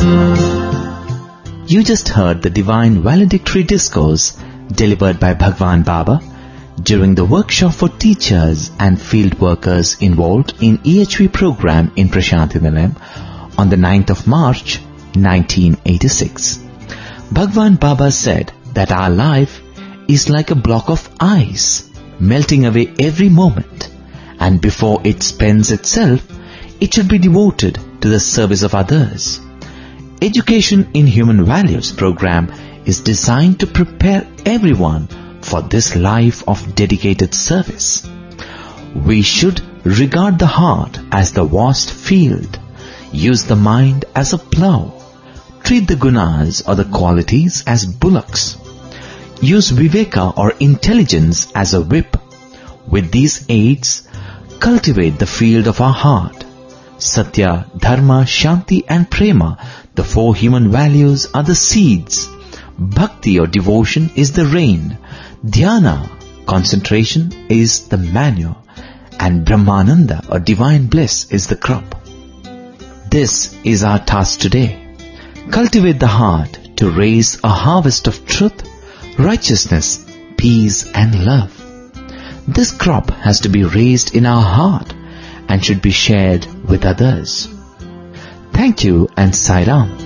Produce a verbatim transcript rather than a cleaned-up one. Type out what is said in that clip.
You just heard the Divine Valedictory Discourse delivered by Bhagwan Baba during the workshop for teachers and field workers involved in E H V program in Prashanthi Nilayam on the ninth of March nineteen eighty-six. Bhagwan Baba said that our life is like a block of ice, melting away every moment, and before it spends itself, it should be devoted to the service of others. Education in Human Values program is designed to prepare everyone for this life of dedicated service. We should regard the heart as the vast field, use the mind as a plough, treat the gunas or the qualities as bullocks, use viveka or intelligence as a whip. With these aids, cultivate the field of our heart. Satya, Dharma, Shanti and Prema, the four human values, are the seeds. Bhakti or devotion is the rain. Dhyana, concentration, is the manure. And Brahmananda or divine bliss is the crop. This is our task today. Cultivate the heart to raise a harvest of truth, righteousness, peace and love. This crop has to be raised in our heart and should be shared with others. Thank you and Sai Ram.